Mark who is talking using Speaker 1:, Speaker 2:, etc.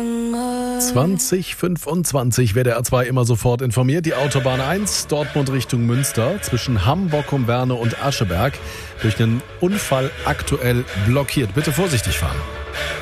Speaker 1: 2025 WDR 2 immer sofort informiert. Die Autobahn 1 Dortmund Richtung Münster zwischen Hamm, Bochum, Werne und Ascheberg durch einen Unfall aktuell blockiert. Bitte vorsichtig fahren.